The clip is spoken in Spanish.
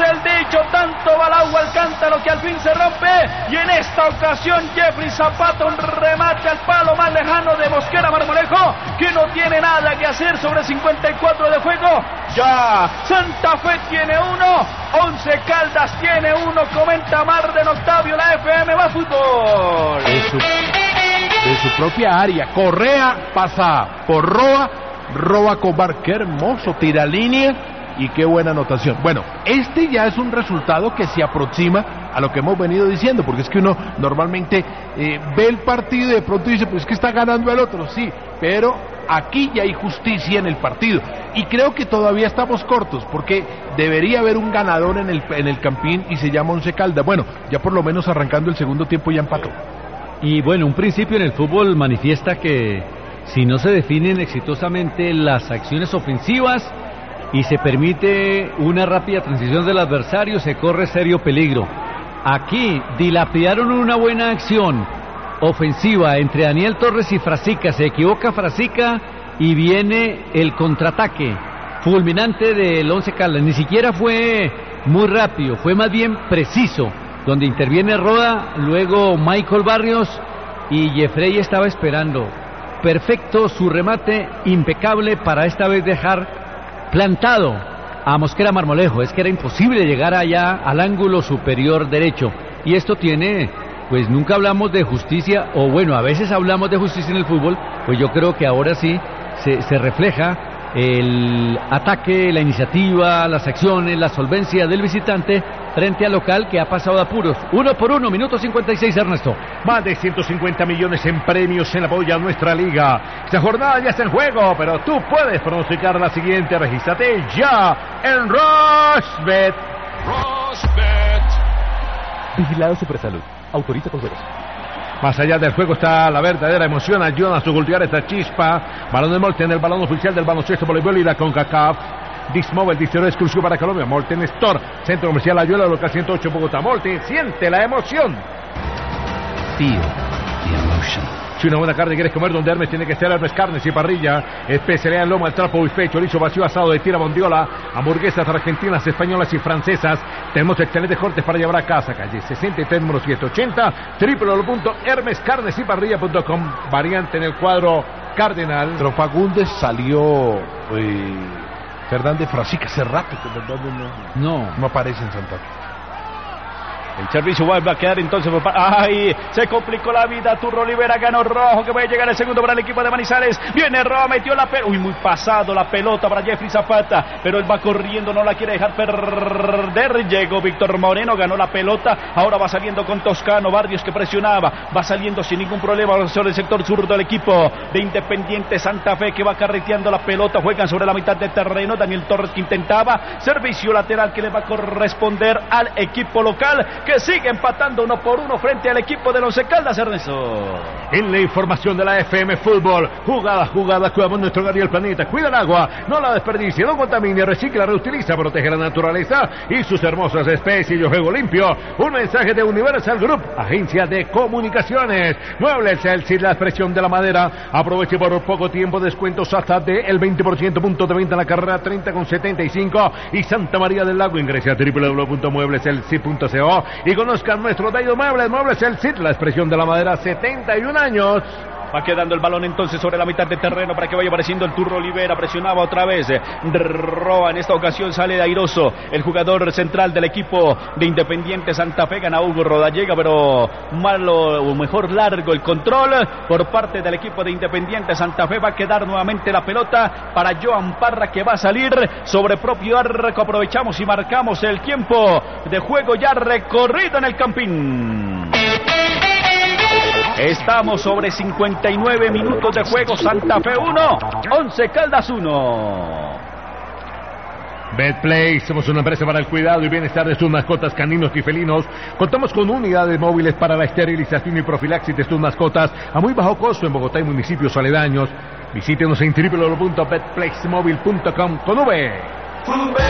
dice el dicho, tanto va el agua al cántaro que al fin se rompe, y en esta ocasión Jeffrey Zapata, un remate al palo más lejano de Mosquera Marmolejo, que no tiene nada que hacer sobre 54 de juego. Ya Santa Fe tiene uno, Once Caldas tiene uno, comenta Marden Octavio, la FM más fútbol. De su propia área, Correa pasa por Roa Cobar, qué hermoso tira línea y qué buena anotación. Bueno, este ya es un resultado que se aproxima a lo que hemos venido diciendo, porque es que uno normalmente ve el partido y de pronto dice, pues que está ganando el otro, sí, pero aquí ya hay justicia en el partido y creo que todavía estamos cortos, porque debería haber un ganador en el Campín y se llama Once Caldas. Bueno, ya por lo menos arrancando el segundo tiempo ya empató. Y bueno, un principio en el fútbol manifiesta que si no se definen exitosamente las acciones ofensivas y se permite una rápida transición del adversario, se corre serio peligro. Aquí dilapidaron una buena acción ofensiva entre Daniel Torres y Frasica, se equivoca Frasica y viene el contraataque fulminante del Once Caldas. Ni siquiera fue muy rápido, fue más bien preciso, donde interviene Roda, luego Michael Barrios y Jeffrey estaba esperando. Perfecto su remate, impecable para esta vez dejar plantado a Mosquera Marmolejo. Es que era imposible llegar allá al ángulo superior derecho. Y esto tiene, pues nunca hablamos de justicia, o bueno, a veces hablamos de justicia en el fútbol, pues yo creo que ahora sí se refleja el ataque, la iniciativa, las acciones, la solvencia del visitante frente al local que ha pasado de apuros. 1-1, minuto 56, Ernesto. Más de 150 millones en premios en apoyo a nuestra liga. Esta jornada ya está en juego, pero tú puedes pronosticar la siguiente. Regístrate ya en Rushbet. Vigilado Supersalud. Autoriza Poderoso. Más allá del juego está la verdadera emoción. Ayudan a su cultivar esta chispa. Balón de Molten, el balón oficial del baloncesto, voleibol y la CONCACAF. Dismobile, distribuidor exclusivo para Colombia. Molten Store, Centro Comercial Ayuela, local 108 Bogotá. Molten, siente la emoción. Feel the emotion. Si una buena carne quieres comer, donde Hermes tiene que ser Hermes Carnes y Parrilla. Especialidad en loma, el trapo, buffet, chorizo vacío, asado de tira, bondiola, hamburguesas argentinas, españolas y francesas. Tenemos excelentes cortes para llevar a casa. Calle 63, número 780, www.hermescarnesyparrilla.com. Variante en el cuadro cardenal. Pero Fagundes salió Fernández Frasica hace rato que no aparece en Santa Fe. El servicio va a quedar entonces. ¡Ay! Se complicó la vida. Turro Olivera ganó Rojo, que va a llegar el segundo para el equipo de Manizales. Viene Rojo, metió la pelota. Uy, muy pasado la pelota para Jeffrey Zapata. Pero él va corriendo, no la quiere dejar perder. Llegó Víctor Moreno, ganó la pelota. Ahora va saliendo con Toscano. Barrios que presionaba. Va saliendo sin ningún problema sobre el sector sur del equipo de Independiente Santa Fe, que va carreteando la pelota. Juegan sobre la mitad del terreno. Daniel Torres que intentaba. Servicio lateral que le va a corresponder al equipo local, que sigue empatando 1-1 frente al equipo de Once Caldas, Ernesto. En la información de la FM Fútbol, jugada, cuidamos nuestro hogar y el planeta, cuida el agua, no la desperdicie, no contamine, recicla, reutiliza, protege la naturaleza y sus hermosas especies. Yo juego limpio. Un mensaje de Universal Group, agencia de comunicaciones. Muebles El Cid, la expresión de la madera. Aproveche por poco tiempo descuentos hasta del 20%, punto de venta en la carrera 30 con 75 y Santa María del Lago. Ingrese a www.muebleselcid.co y conozcan nuestro tallo Muebles. Muebles El Cid, la expresión de la madera, 71 años. Va quedando el balón entonces sobre la mitad de terreno para que vaya apareciendo el Turro Olivera. Presionaba otra vez. Roba, en esta ocasión sale de airoso el jugador central del equipo de Independiente Santa Fe. Gana Hugo Rodallega, pero malo o mejor largo el control por parte del equipo de Independiente Santa Fe. Va a quedar nuevamente la pelota para Joan Parra, que va a salir sobre propio arco. Aprovechamos y marcamos el tiempo de juego ya recorrido en el Campín. Estamos sobre 59 minutos de juego. Santa Fe 1, Once Caldas 1. Betplay, somos una empresa para el cuidado y bienestar de sus mascotas caninos y felinos. Contamos con unidades móviles para la esterilización y profilaxis de sus mascotas a muy bajo costo en Bogotá y municipios aledaños. Visítenos en www.betplaysmobile.com con V.